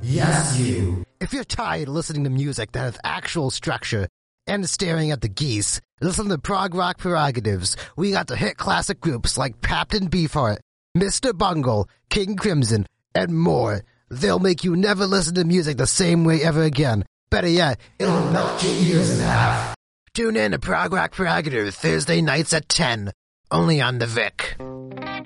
Yes, you. If you're tired of listening to music that has actual structure and staring at the geese, listen to Prog Rock Prerogatives. We got the hit classic groups like Captain Beefheart, Mr. Bungle, King Crimson, and more. They'll make you never listen to music the same way ever again. Better yet, it'll melt your ears in half. Tune in to Prog Rock Prerogatives Thursday nights at 10, only on the Vic.